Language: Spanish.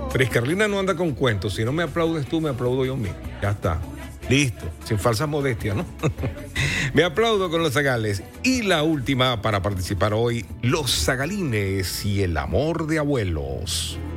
Fris Carlina no anda con cuentos. Si no me aplaudes tú, me aplaudo yo mismo. Ya está. Listo. Sin falsa modestia, ¿no? Me aplaudo con los zagales. Y la última para participar hoy, los zagalines y el amor de abuelos.